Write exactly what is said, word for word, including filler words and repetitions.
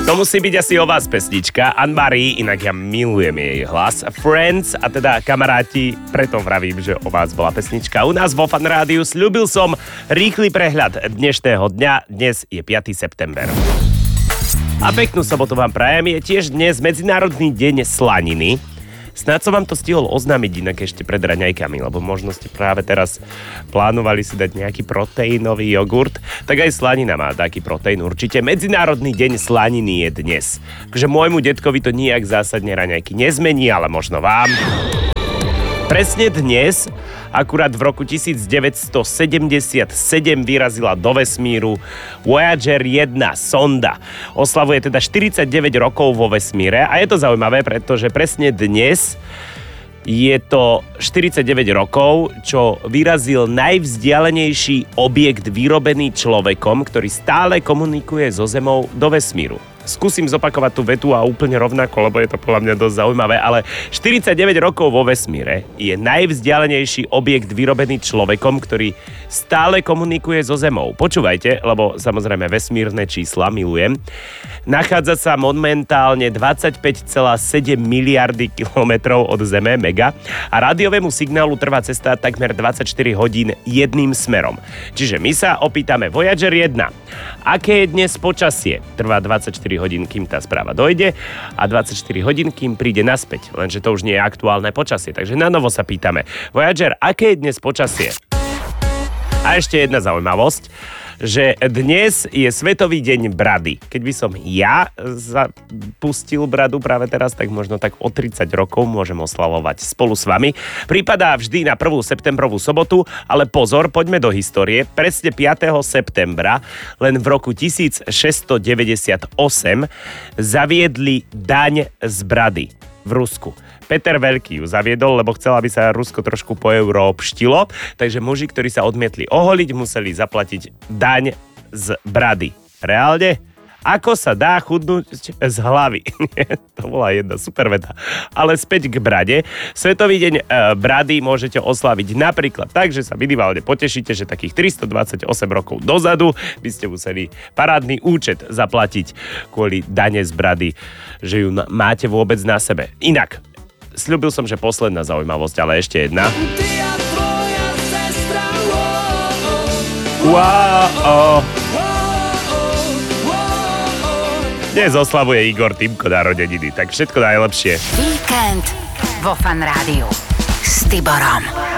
To musí byť asi o vás pesnička. Anne-Marie, inak ja milujem jej hlas. Friends, a teda kamaráti, preto vravím, že o vás bola pesnička. U nás vo Fan Rádiu sľúbil som rýchly prehľad dnešného dňa. Dnes je piateho september. A peknú sobotu vám prajem. Je tiež dnes Medzinárodný deň slaniny. Snáď som vám to stihol oznámiť inak ešte pred raňajkami, lebo možno ste práve teraz plánovali si dať nejaký proteínový jogurt, tak aj slanina má taký proteín určite. Medzinárodný deň slaniny je dnes. Takže môjmu detkovi to nijak zásadne raňajky nezmení, ale možno vám. Presne dnes, akurát v roku devätnásťsedemdesiatsedem vyrazila do vesmíru Voyager jedna sonda. Oslavuje teda štyridsaťdeväť rokov vo vesmíre a je to zaujímavé, pretože presne dnes je to štyridsaťdeväť rokov, čo vyrazil najvzdialenejší objekt vyrobený človekom, ktorý stále komunikuje so Zemou do vesmíru. Skúsim zopakovať tú vetu a úplne rovnako, lebo je to podľa mňa dosť zaujímavé, ale štyridsaťdeväť rokov vo vesmíre je najvzdialenejší objekt vyrobený človekom, ktorý stále komunikuje so Zemou. Počúvajte, lebo samozrejme vesmírne čísla milujem. Nachádza sa momentálne dvadsaťpäť celá sedem miliardy kilometrov od Zeme, mega, a rádiovému signálu trvá cesta takmer dvadsaťštyri hodín jedným smerom. Čiže my sa opýtame Voyager jedna. Aké je dnes počasie? Trvá dvadsaťštyri hodín, kým tá správa dojde, a dvadsaťštyri hodín, kým príde naspäť. Lenže to už nie je aktuálne počasie, takže na novo sa pýtame. Voyager, aké je dnes počasie? A ešte jedna zaujímavosť, že dnes je Svetový deň brady. Keď by som ja zapustil bradu práve teraz, tak možno tak o tridsať rokov môžem oslavovať spolu s vami. Pripadá vždy na prvú septembrovú sobotu, ale pozor, poďme do histórie. Presne piateho septembra, len v roku tisícšesťstodeväťdesiatosem, zaviedli daň z brady v Rusku. Peter Veľký ju zaviedol, lebo chcel, aby sa Rusko trošku poeurópštilo, takže muži, ktorí sa odmietli oholiť, museli zaplatiť daň z brady. Reálne? Ako sa dá chudnúť z hlavy? To bola jedna super veta. Ale späť k brade. Svetový deň e, brady môžete oslaviť napríklad tak, že sa minimálne potešíte, že takých tristodvadsaťosem rokov dozadu by ste museli parádny účet zaplatiť kvôli dane z brady, že ju na, máte vôbec na sebe. Inak, sľúbil som, že posledná zaujímavosť, ale ešte jedna. Wow! Dnes oslavuje Igor Timko narodeniny, tak všetko najlepšie. Víkend vo Fan Rádiu s Tiborom.